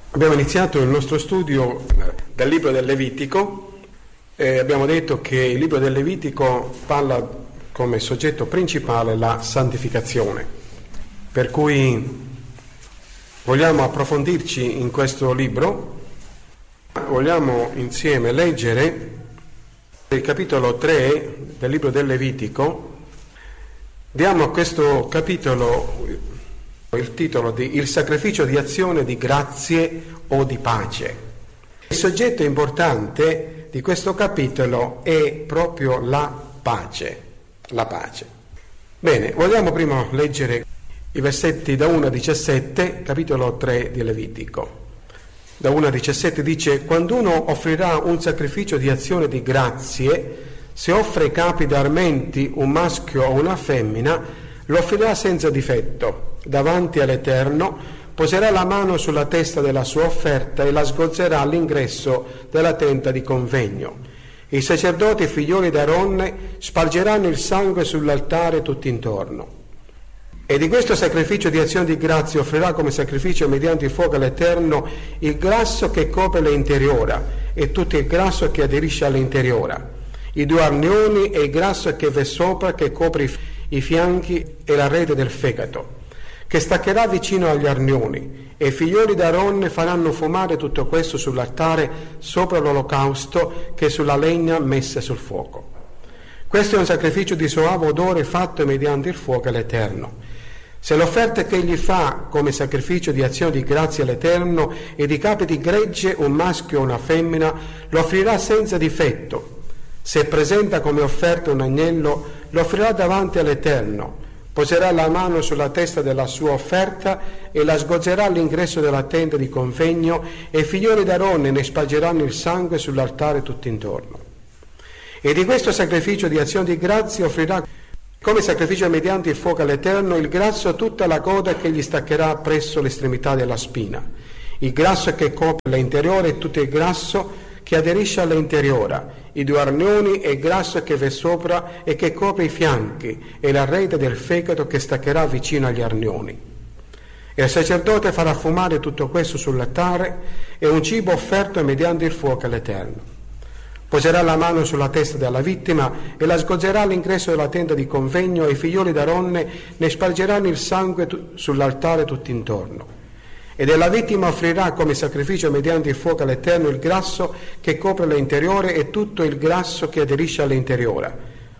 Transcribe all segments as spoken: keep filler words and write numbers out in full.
Abbiamo iniziato il nostro studio del libro del Levitico e abbiamo detto che il libro del Levitico parla come soggetto principale la santificazione, per cui vogliamo approfondirci in questo libro. Vogliamo insieme leggere il capitolo tre del libro del Levitico. Diamo a questo capitolo il titolo di Il sacrificio di azione di grazie o di pace. Il soggetto importante di questo capitolo è proprio la pace, la pace. Bene, vogliamo prima leggere i versetti da uno a diciassette, capitolo tre di Levitico. Da uno a diciassette dice: quando uno offrirà un sacrificio di azione di grazie, se offre capi d'armenti, un maschio o una femmina, lo offrirà senza difetto davanti all'Eterno, poserà la mano sulla testa della sua offerta e la sgozzerà all'ingresso della tenda di convegno. I sacerdoti figlioli d'Aaronne spargeranno il sangue sull'altare tutto intorno. E di questo sacrificio di azione di grazie offrirà come sacrificio mediante il fuoco all'Eterno il grasso che copre l'interiora e tutto il grasso che aderisce all'interiora, i due arnioni e il grasso che v'è sopra, che copre i, i fianchi e la rete del fegato, che staccherà vicino agli arnioni, e i figlioli d'Aaronne faranno fumare tutto questo sull'altare sopra l'olocausto che è sulla legna messa sul fuoco. Questo è un sacrificio di soave odore fatto mediante il fuoco all'Eterno. Se l'offerta che egli fa come sacrificio di azione di grazie all'Eterno è di capi di gregge, un maschio o una femmina, lo offrirà senza difetto. Se presenta come offerta un agnello, lo offrirà davanti all'Eterno, poserà la mano sulla testa della sua offerta e la sgozzerà all'ingresso della tenda di convegno, e i figlioli d'Aaronne ne spargeranno il sangue sull'altare tutto intorno. E di questo sacrificio di azione di grazie offrirà come sacrificio mediante il fuoco all'Eterno il grasso tutta la coda che gli staccherà presso l'estremità della spina, il grasso che copre l'interiore e tutto il grasso che aderisce all'interiora, i due arnioni e il grasso che v'è sopra e che copre i fianchi, e la rete del fegato che staccherà vicino agli arnioni. E il sacerdote farà fumare tutto questo sull'altare, e un cibo offerto mediante il fuoco all'Eterno. Poserà la mano sulla testa della vittima e la sgozzerà all'ingresso della tenda di convegno, e i figlioli d'Aaronne ne spargeranno il sangue tu- sull'altare tutto intorno. E della vittima offrirà come sacrificio mediante il fuoco all'Eterno il grasso che copre l'interiore e tutto il grasso che aderisce all'interiore,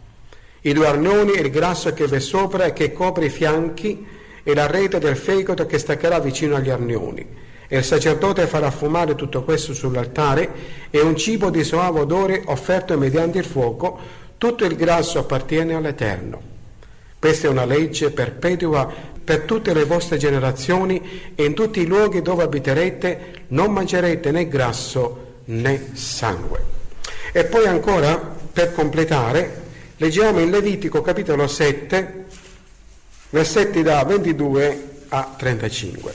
i due arnioni e il grasso che v'è sopra e che copre i fianchi, e la rete del fegato che staccherà vicino agli arnioni. E il sacerdote farà fumare tutto questo sull'altare, e un cibo di soave odore offerto mediante il fuoco, tutto il grasso appartiene all'Eterno. Questa è una legge perpetua per tutte le vostre generazioni, e in tutti i luoghi dove abiterete non mangerete né grasso né sangue. E poi ancora, per completare, leggiamo in Levitico capitolo sette, versetti da ventidue a trentacinque.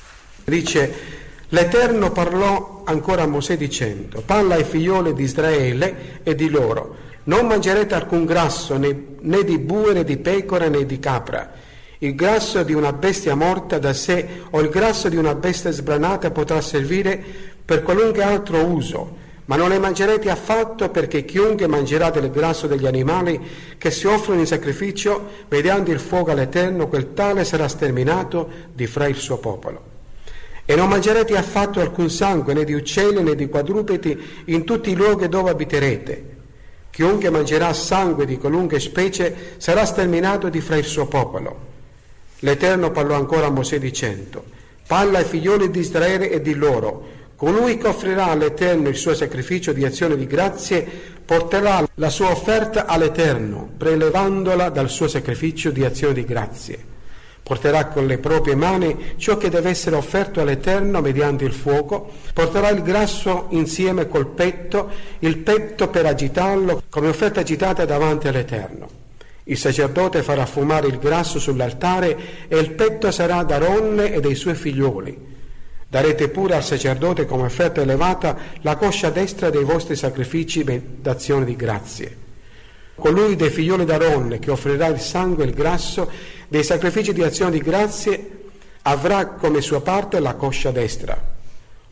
Dice: l'Eterno parlò ancora a Mosè dicendo: parla ai figlioli di Israele e di loro: non mangerete alcun grasso, né, né di bue, né di pecora, né di capra. Il grasso di una bestia morta da sé o il grasso di una bestia sbranata potrà servire per qualunque altro uso, ma non ne mangerete affatto, perché chiunque mangerà del grasso degli animali che si offrono in sacrificio mediante il fuoco all'Eterno, quel tale sarà sterminato di fra il suo popolo. E non mangerete affatto alcun sangue, né di uccelli né di quadrupedi, in tutti i luoghi dove abiterete. Chiunque mangerà sangue di qualunque specie sarà sterminato di fra il suo popolo. L'Eterno parlò ancora a Mosè dicendo: parla ai figlioli di Israele e di loro: colui che offrirà all'Eterno il suo sacrificio di azione di grazie porterà la sua offerta all'Eterno, prelevandola dal suo sacrificio di azione di grazie. Porterà con le proprie mani ciò che deve essere offerto all'Eterno mediante il fuoco, porterà il grasso insieme col petto, il petto per agitarlo come offerta agitata davanti all'Eterno. Il sacerdote farà fumare il grasso sull'altare, e il petto sarà d'Aaronne e dei suoi figlioli. Darete pure al sacerdote come offerta elevata la coscia destra dei vostri sacrifici d'azione di grazie. Colui dei figlioli d'Aaronne che offrirà il sangue e il grasso dei sacrifici di azione di grazie avrà come sua parte la coscia destra.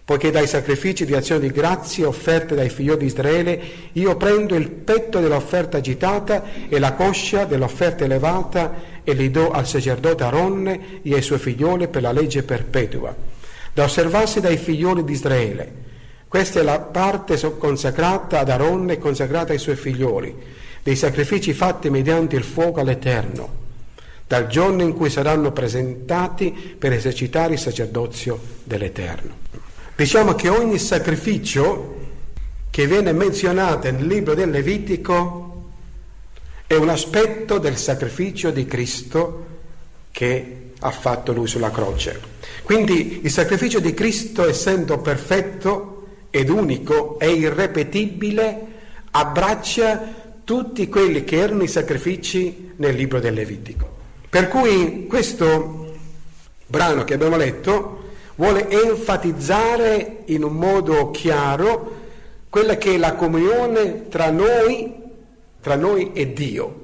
poiché dai sacrifici di azione di grazie offerte dai figlioli di Israele io prendo il petto dell'offerta agitata e la coscia dell'offerta elevata e li do al sacerdote Aronne e ai suoi figlioli per la legge perpetua, da osservarsi dai figlioli di Israele. Questa è la parte consacrata ad Aronne e consacrata ai suoi figlioli, dei sacrifici fatti mediante il fuoco all'Eterno, dal giorno in cui saranno presentati per esercitare il sacerdozio dell'Eterno. Diciamo che ogni sacrificio che viene menzionato nel libro del Levitico è un aspetto del sacrificio di Cristo che ha fatto lui sulla croce. Quindi il sacrificio di Cristo, essendo perfetto ed unico e irrepetibile, abbraccia tutti quelli che erano i sacrifici nel libro del Levitico. Per cui questo brano che abbiamo letto vuole enfatizzare in un modo chiaro quella che è la comunione tra noi, tra noi e Dio.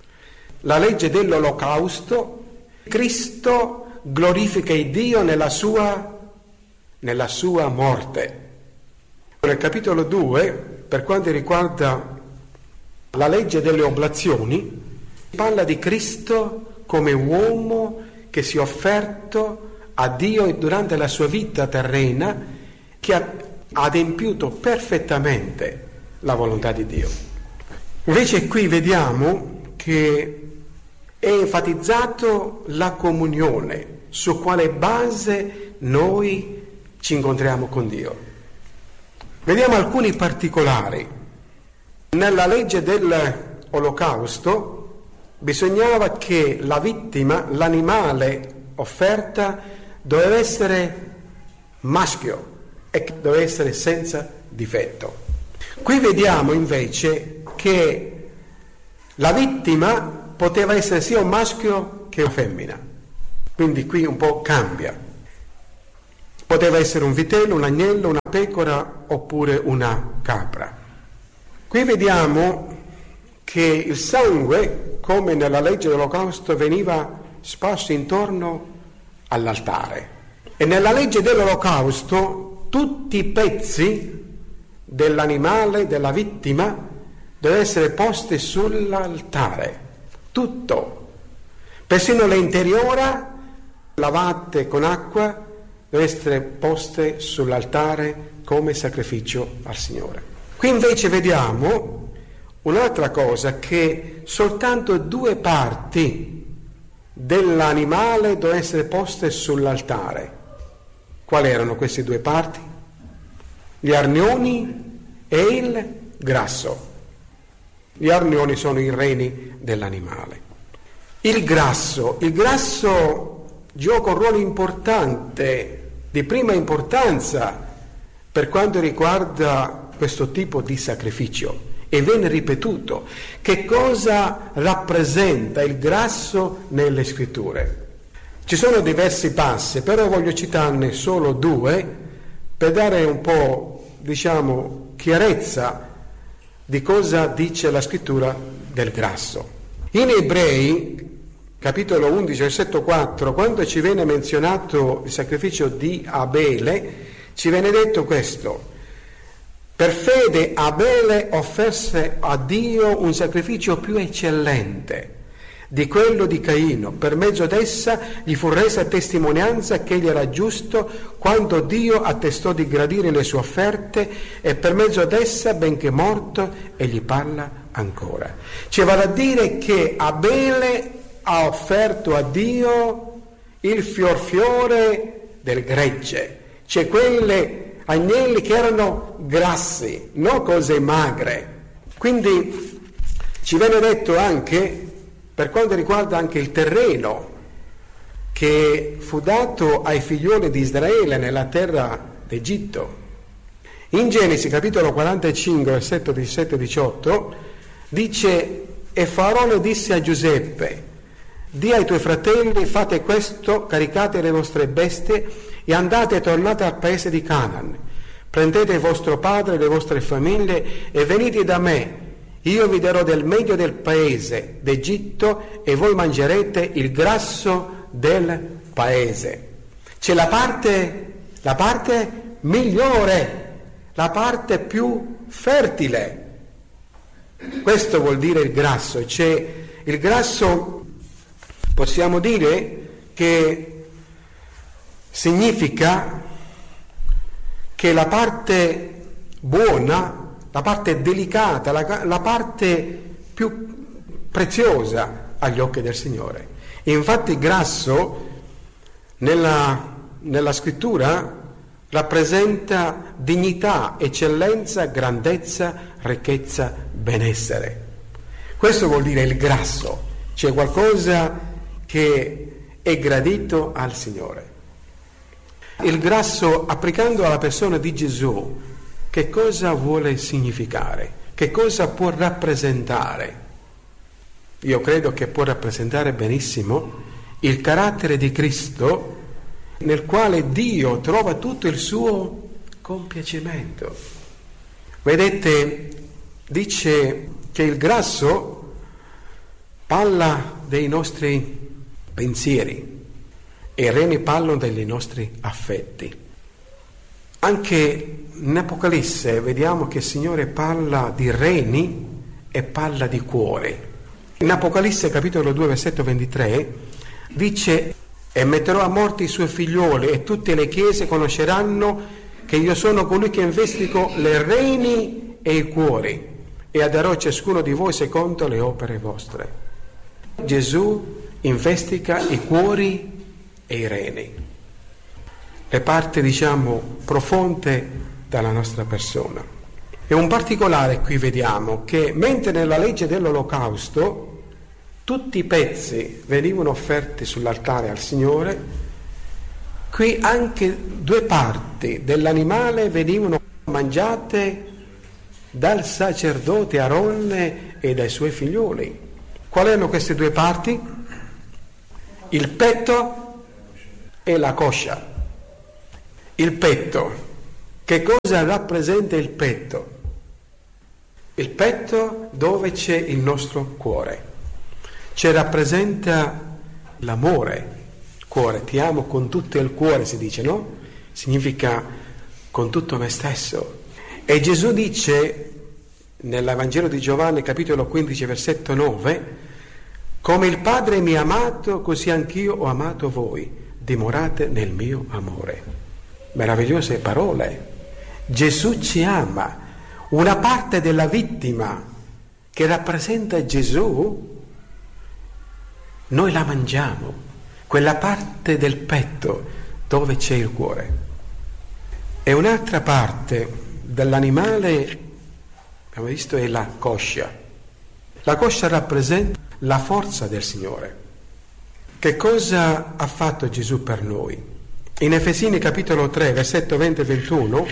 La legge dell'olocausto, Cristo glorifica il Dio nella sua, nella sua morte. Nel capitolo due, per quanto riguarda la legge delle oblazioni, parla di Cristo come uomo che si è offerto a Dio durante la sua vita terrena, che ha adempiuto perfettamente la volontà di Dio. Invece qui vediamo che è enfatizzato la comunione, su quale base noi ci incontriamo con Dio. Vediamo alcuni particolari. Nella legge dell'olocausto bisognava che la vittima, l'animale offerta, doveva essere maschio e doveva essere senza difetto. Qui vediamo invece che la vittima poteva essere sia un maschio che una femmina, quindi qui un po' cambia. Poteva essere un vitello, un agnello, una pecora oppure una capra. Qui vediamo che il sangue, come nella legge dell'olocausto, veniva sparso intorno all'altare. E nella legge dell'olocausto tutti i pezzi dell'animale, della vittima, devono essere posti sull'altare, tutto, persino le interiora lavate con acqua devono essere poste sull'altare come sacrificio al Signore. Qui invece vediamo un'altra cosa, che soltanto due parti dell'animale devono essere poste sull'altare. Quali erano queste due parti? Gli arnioni e il grasso. Gli arnioni sono i reni dell'animale. Il grasso, il grasso gioca un ruolo importante, di prima importanza, per quanto riguarda questo tipo di sacrificio, e viene ripetuto. Che cosa rappresenta il grasso nelle scritture? Ci sono diversi passi, però voglio citarne solo due per dare un po', diciamo, chiarezza di cosa dice la scrittura del grasso. In Ebrei, capitolo undici, versetto quattro, quando ci viene menzionato il sacrificio di Abele, ci viene detto questo: per fede Abele offerse a Dio un sacrificio più eccellente di quello di Caino, per mezzo d'essa gli fu resa testimonianza che egli era giusto, quando Dio attestò di gradire le sue offerte, e per mezzo d'essa, benché morto, egli parla ancora. Cioè vale a dire che Abele ha offerto a Dio il fior fiore del gregge, cioè quelle agnelli che erano grassi, non cose magre. Quindi ci viene detto anche, per quanto riguarda anche il terreno che fu dato ai figlioli di Israele nella terra d'Egitto, in Genesi capitolo quarantacinque versetto diciassette e diciotto dice: e Faraone disse a Giuseppe: di ai tuoi fratelli, fate questo, caricate le vostre bestie e andate e tornate al paese di Canaan, prendete vostro padre e le vostre famiglie e venite da me. Io vi darò del meglio del paese d'Egitto e voi mangerete il grasso del paese. C'è la parte, la parte migliore, la parte più fertile. Questo vuol dire il grasso. Cioè, il grasso possiamo dire che significa che la parte buona, la parte delicata, la, la parte più preziosa agli occhi del Signore. Infatti il grasso nella, nella scrittura rappresenta dignità, eccellenza, grandezza, ricchezza, benessere. Questo vuol dire il grasso, cioè qualcosa che è gradito al Signore. Il grasso, applicando alla persona di Gesù, che cosa vuole significare? Che cosa può rappresentare? Io credo che può rappresentare benissimo il carattere di Cristo, nel quale Dio trova tutto il suo compiacimento. Vedete, dice che il grasso parla dei nostri pensieri e i reni parlano dei nostri affetti. Anche in Apocalisse vediamo che il Signore parla di reni e parla di cuore. In Apocalisse capitolo due versetto ventitré dice: e metterò a morte i suoi figlioli e tutte le chiese conosceranno che io sono colui che investigo le reni e i cuori e darò a ciascuno di voi secondo le opere vostre. Gesù investiga i cuori e i reni, le parti diciamo profonde della nostra persona. E un particolare qui vediamo che mentre nella legge dell'olocausto tutti i pezzi venivano offerti sull'altare al Signore, qui anche due parti dell'animale venivano mangiate dal sacerdote Aronne e dai suoi figlioli. Quali erano queste due parti? Il petto e la coscia. Il petto. Che cosa rappresenta il petto? Il petto dove c'è il nostro cuore. Ci rappresenta l'amore, cuore, ti amo con tutto il cuore, si dice, no? Significa con tutto me stesso. E Gesù dice nell'Evangelo di Giovanni capitolo quindici versetto nove: come il Padre mi ha amato, così anch'io ho amato voi, dimorate nel mio amore. Meravigliose parole. Gesù ci ama. Una parte della vittima che rappresenta Gesù noi la mangiamo, quella parte del petto dove c'è il cuore. E un'altra parte dell'animale, abbiamo visto, è la coscia. La coscia rappresenta la forza del Signore. Che cosa ha fatto Gesù per noi? In Efesini capitolo tre, versetto venti e ventuno,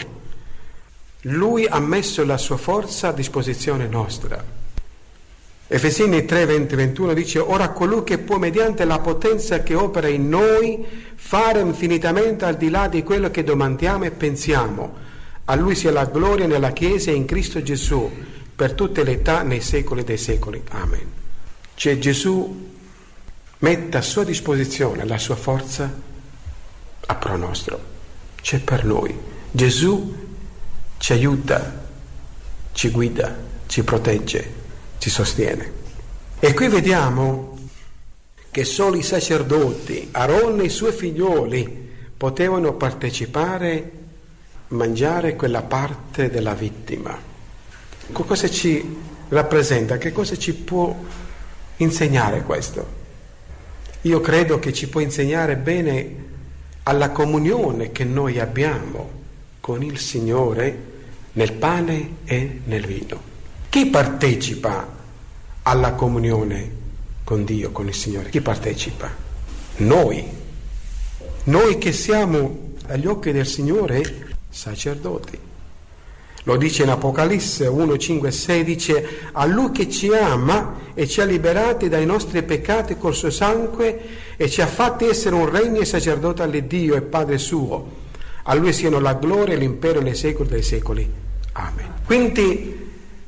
Lui ha messo la sua forza a disposizione nostra. Efesini tre, venti e ventuno dice: ora colui che può mediante la potenza che opera in noi fare infinitamente al di là di quello che domandiamo e pensiamo, a Lui sia la gloria nella Chiesa e in Cristo Gesù per tutte le età nei secoli dei secoli. Amen. Cioè Gesù mette a sua disposizione la sua forza a pro nostro, c'è per noi. Gesù ci aiuta, ci guida, ci protegge, ci sostiene. E qui vediamo che solo i sacerdoti, Aronne e i suoi figlioli, potevano partecipare, mangiare quella parte della vittima. Cosa ci rappresenta? Che cosa ci può insegnare questo? Io credo che ci può insegnare bene alla comunione che noi abbiamo con il Signore nel pane e nel vino. Chi partecipa alla comunione con Dio, con il Signore? Chi partecipa? Noi. Noi che siamo agli occhi del Signore sacerdoti. Lo dice in Apocalisse uno, cinque e sei, dice: a Lui che ci ama e ci ha liberati dai nostri peccati col suo sangue e ci ha fatti essere un regno e sacerdote all'Iddio e Padre suo. A Lui siano la gloria e l'impero nei secoli dei secoli. Amen. Quindi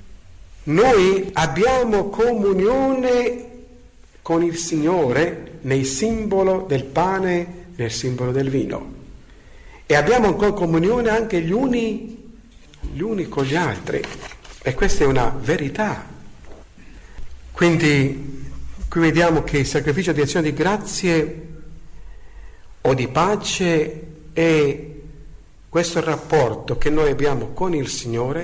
noi abbiamo comunione con il Signore nel simbolo del pane, nel simbolo del vino. e abbiamo con comunione anche gli uni, gli uni con gli altri, e questa è una verità. Quindi qui vediamo che il sacrificio di azione di grazie o di pace è questo rapporto che noi abbiamo con il Signore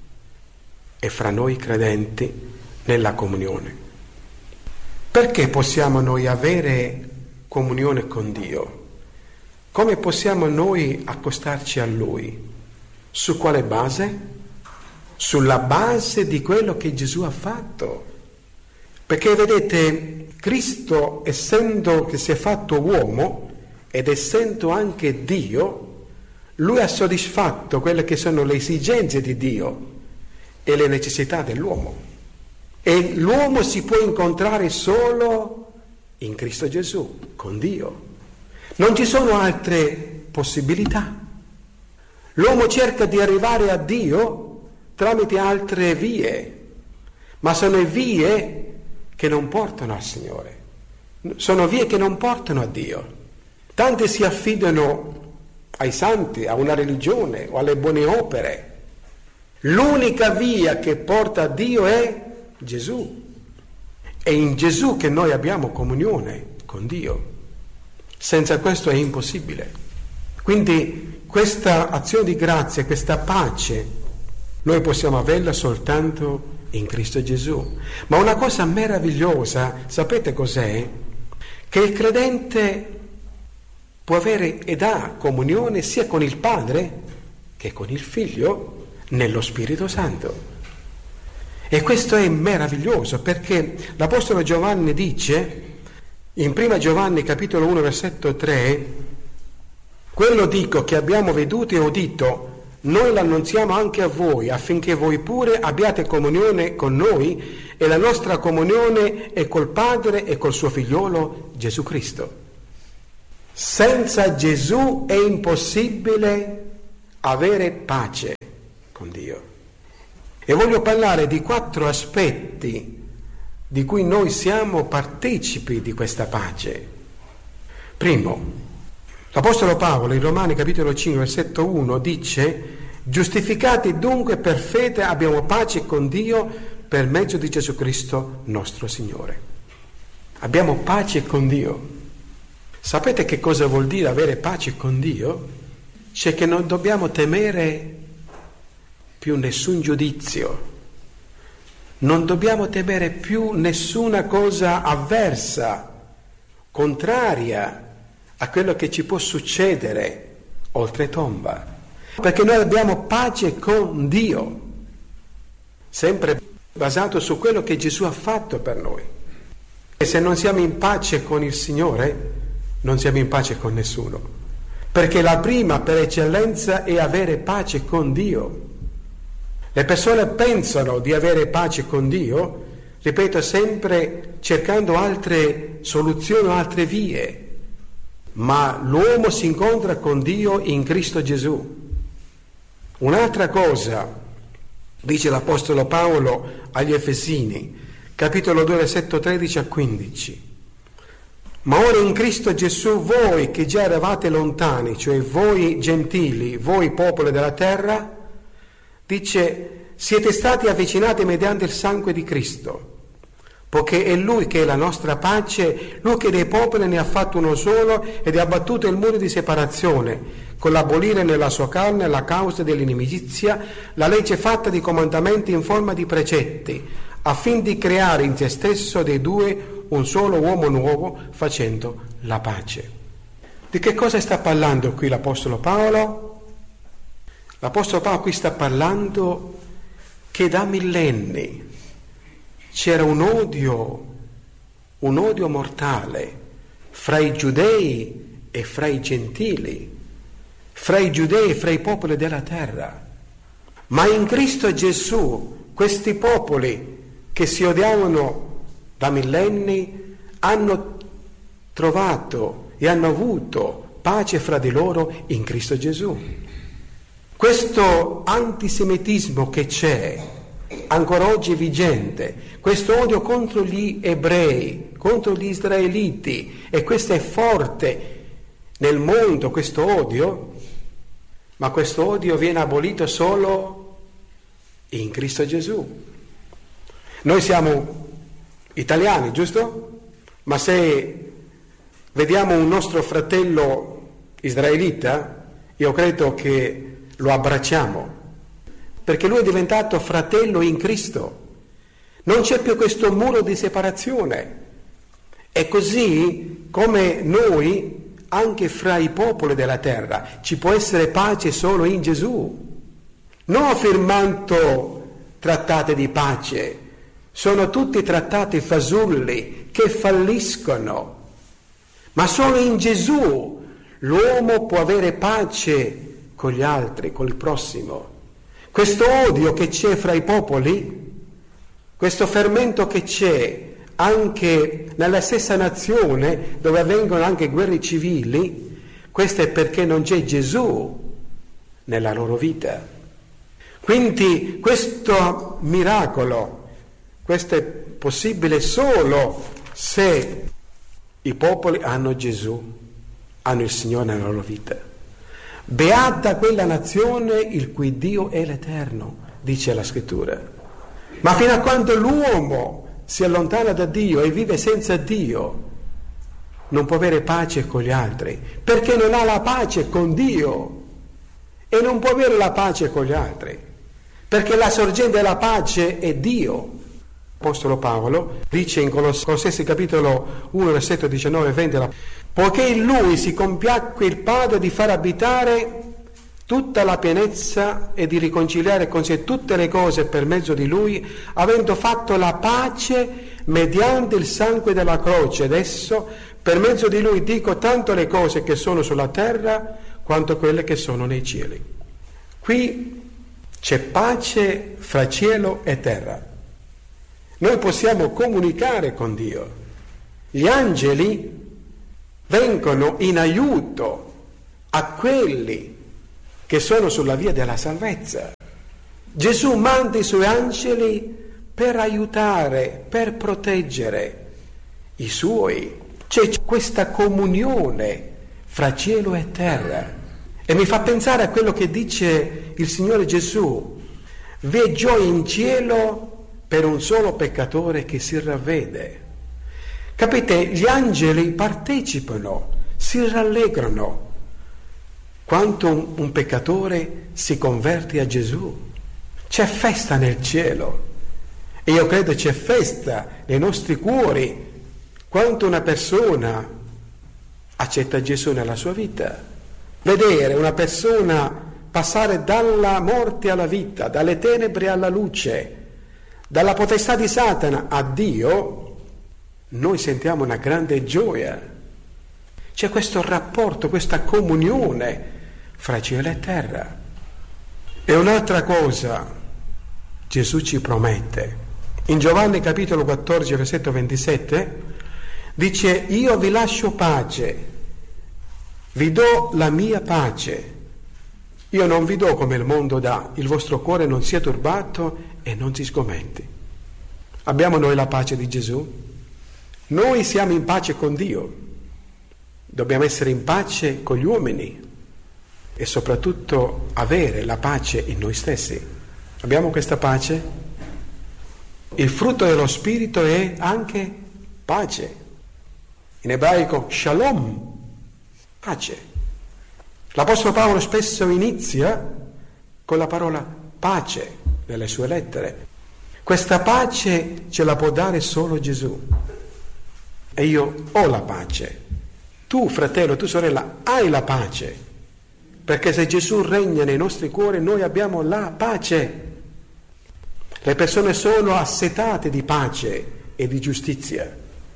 e fra noi credenti nella comunione. Perché possiamo noi avere comunione con Dio? Come possiamo noi accostarci a Lui? Su quale base? Sulla base di quello che Gesù ha fatto. Perché vedete, Cristo, essendo che si è fatto uomo ed essendo anche Dio, Lui ha soddisfatto quelle che sono le esigenze di Dio e le necessità dell'uomo. E l'uomo si può incontrare solo in Cristo Gesù, con Dio. Non ci sono altre possibilità. L'uomo cerca di arrivare a Dio tramite altre vie, ma sono vie che non portano al Signore. Sono vie che non portano a Dio. Tanti si affidano ai santi, a una religione o alle buone opere. L'unica via che porta a Dio è Gesù. È in Gesù che noi abbiamo comunione con Dio. Senza questo è impossibile. Quindi questa azione di grazia, questa pace, noi possiamo averla soltanto in Cristo Gesù. Ma una cosa meravigliosa, sapete cos'è? Che il credente può avere ed ha comunione sia con il Padre che con il Figlio nello Spirito Santo. E questo è meraviglioso, perché l'Apostolo Giovanni dice in prima Giovanni capitolo uno versetto tre: quello dico che abbiamo veduto e udito, noi l'annunziamo anche a voi, affinché voi pure abbiate comunione con noi, e la nostra comunione è col Padre e col suo figliolo Gesù Cristo. Senza Gesù è impossibile avere pace con Dio. E voglio parlare di quattro aspetti di cui noi siamo partecipi di questa pace. Primo, l'Apostolo Paolo in Romani capitolo cinque versetto uno dice: giustificati dunque per fede abbiamo pace con Dio per mezzo di Gesù Cristo nostro Signore. Abbiamo pace con Dio. Sapete che cosa vuol dire avere pace con Dio? Cioè che non dobbiamo temere più nessun giudizio, non dobbiamo temere più nessuna cosa avversa, contraria a quello che ci può succedere oltretomba, perché noi abbiamo pace con Dio, sempre basato su quello che Gesù ha fatto per noi. E se non siamo in pace con il Signore, non siamo in pace con nessuno, perché la prima per eccellenza è avere pace con Dio. Le persone pensano di avere pace con Dio, ripeto, sempre cercando altre soluzioni, altre vie, ma l'uomo si incontra con Dio in Cristo Gesù. Un'altra cosa, dice l'Apostolo Paolo agli Efesini, capitolo due, versetto tredici a quindici: ma ora in Cristo Gesù voi che già eravate lontani, cioè voi gentili, voi popolo della terra, dice, siete stati avvicinati mediante il sangue di Cristo, poiché è Lui che è la nostra pace, Lui che dei popoli ne ha fatto uno solo ed ha abbattuto il muro di separazione, con l'abolire nella sua carne la causa dell'inimicizia, la legge fatta di comandamenti in forma di precetti, affin di creare in se stesso dei due un solo uomo nuovo, facendo la pace. Di che cosa sta parlando qui l'Apostolo Paolo? L'Apostolo Paolo qui sta parlando che da millenni c'era un odio, un odio mortale fra i giudei e fra i gentili, fra i giudei e fra i popoli della terra. Ma in Cristo Gesù questi popoli che si odiavano da millenni hanno trovato e hanno avuto pace fra di loro in Cristo Gesù. Questo antisemitismo che c'è, ancora oggi è vigente, questo odio contro gli ebrei, contro gli israeliti, e questo è forte nel mondo, questo odio, ma questo odio viene abolito solo in Cristo Gesù. Noi siamo italiani, giusto? Ma se vediamo un nostro fratello israelita, io credo che lo abbracciamo, perché lui è diventato fratello in Cristo. Non c'è più questo muro di separazione. E così come noi, anche fra i popoli della terra, ci può essere pace solo in Gesù. Non firmando trattati di pace, sono tutti trattati fasulli che falliscono. Ma solo in Gesù l'uomo può avere pace con gli altri, col prossimo. Questo odio che c'è fra i popoli, questo fermento che c'è anche nella stessa nazione, dove avvengono anche guerre civili, questo è perché non c'è Gesù nella loro vita. Quindi questo miracolo, questo è possibile solo se i popoli hanno Gesù, hanno il Signore nella loro vita. Beata quella nazione il cui Dio è l'Eterno, dice la Scrittura. Ma fino a quando l'uomo si allontana da Dio e vive senza Dio, non può avere pace con gli altri, perché non ha la pace con Dio e non può avere la pace con gli altri, perché la sorgente della pace è Dio. L'Apostolo Paolo dice in Colossesi capitolo uno, versetto diciannove e venti, poiché in lui si compiacque il Padre di far abitare tutta la pienezza e di riconciliare con sé tutte le cose per mezzo di lui, avendo fatto la pace mediante il sangue della croce. Adesso, per mezzo di lui, dico tanto le cose che sono sulla terra quanto quelle che sono nei cieli. Qui c'è pace fra cielo e terra. Noi possiamo comunicare con Dio. Gli angeli vengono in aiuto a quelli che sono sulla via della salvezza. Gesù manda i suoi angeli per aiutare, per proteggere i suoi. C'è questa comunione fra cielo e terra. E mi fa pensare a quello che dice il Signore Gesù: vi è gioia in cielo per un solo peccatore che si ravvede. Capite? Gli angeli partecipano, si rallegrano quanto un, un peccatore si converte a Gesù. C'è festa nel cielo, e io credo c'è festa nei nostri cuori quanto una persona accetta Gesù nella sua vita. Vedere una persona passare dalla morte alla vita, dalle tenebre alla luce, dalla potestà di Satana a Dio, noi sentiamo una grande gioia. C'è questo rapporto, questa comunione fra cielo e terra. E un'altra cosa Gesù ci promette. In Giovanni capitolo quattordici, versetto ventisette, dice: io vi lascio pace, vi do la mia pace. Io non vi do come il mondo dà, il vostro cuore non sia turbato e non si sgomenti. Abbiamo noi la pace di Gesù? Noi siamo in pace con Dio, dobbiamo essere in pace con gli uomini e soprattutto avere la pace in noi stessi. Abbiamo questa pace? Il frutto dello Spirito è anche pace. In ebraico shalom, pace. L'Apostolo Paolo spesso inizia con la parola pace nelle sue lettere. Questa pace ce la può dare solo Gesù. E io ho la pace. Tu, fratello, tu, sorella, hai la pace. Perché se Gesù regna nei nostri cuori, noi abbiamo la pace. Le persone sono assetate di pace e di giustizia.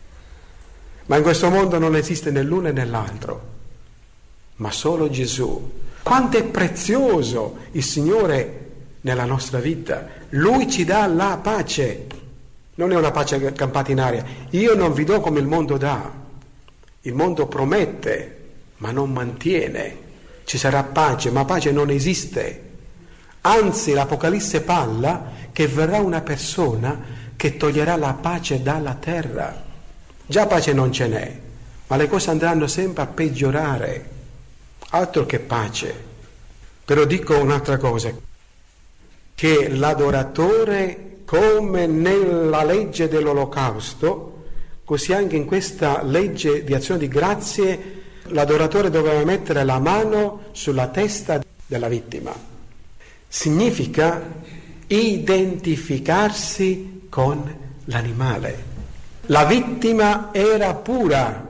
Ma in questo mondo non esiste né l'uno né l'altro, ma solo Gesù. Quanto è prezioso il Signore nella nostra vita. Lui ci dà la pace. Non è una pace campata in aria. Io non vi do come il mondo dà. Il mondo promette, ma non mantiene. Ci sarà pace, ma pace non esiste. Anzi, l'Apocalisse parla che verrà una persona che toglierà la pace dalla terra. Già pace non ce n'è, ma le cose andranno sempre a peggiorare. Altro che pace. Però dico un'altra cosa, che l'adoratore, come nella legge dell'olocausto, così anche in questa legge di azione di grazie, l'adoratore doveva mettere la mano sulla testa della vittima. Significa identificarsi con l'animale. La vittima era pura,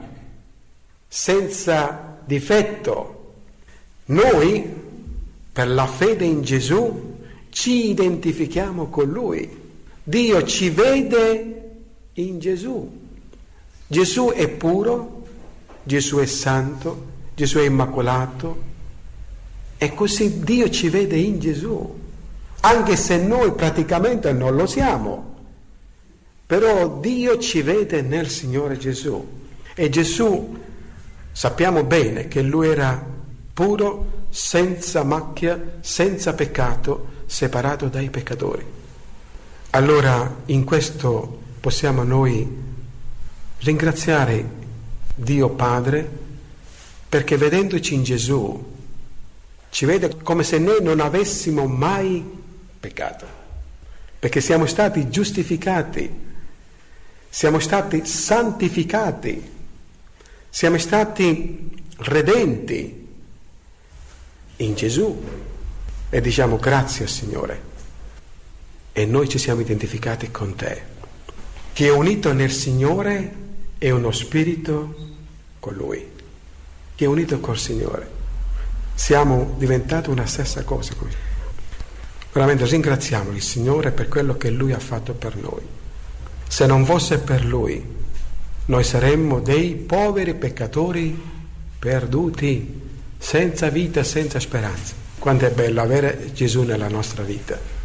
senza difetto. Noi, per la fede in Gesù, ci identifichiamo con Lui. Dio ci vede in Gesù. Gesù è puro, Gesù è santo, Gesù è immacolato, e così Dio ci vede in Gesù, anche se noi praticamente non lo siamo, però Dio ci vede nel Signore Gesù. E Gesù, sappiamo bene che Lui era puro, senza macchia, senza peccato, separato dai peccatori. Allora in questo possiamo noi ringraziare Dio Padre, perché vedendoci in Gesù ci vede come se noi non avessimo mai peccato, perché siamo stati giustificati, siamo stati santificati, siamo stati redenti in Gesù, e diciamo grazie Signore. E noi ci siamo identificati con te. Chi è unito nel Signore è uno spirito con Lui. Chi è unito col Signore, siamo diventati una stessa cosa. Veramente ringraziamo il Signore per quello che Lui ha fatto per noi. Se non fosse per Lui, noi saremmo dei poveri peccatori perduti, senza vita, senza speranza. Quanto è bello avere Gesù nella nostra vita.